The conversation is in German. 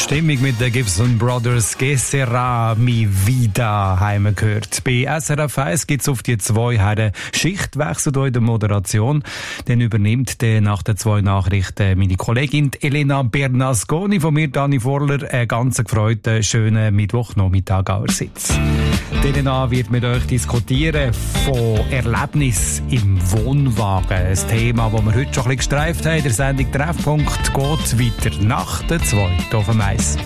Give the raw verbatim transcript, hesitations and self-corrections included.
Stimmung mit den Gibson Brothers. «Que sera mi vida» haben wir gehört. Bei S R F eins gibt es auf die zwei Herren Schichtwechsel in der Moderation. Dann übernimmt dann nach den zwei Nachrichten meine Kollegin Elena Bernasconi. Von mir, Dani Vorler, einen ganz gefreuten, schönen Mittwochnachmittag allerseits. Dann wird mit euch diskutieren von Erlebnis im Wohnwagen. Ein Thema, das wir heute schon ein bisschen gestreift haben. Der Sendung Treffpunkt geht weiter nach der zwei auf dem Eis.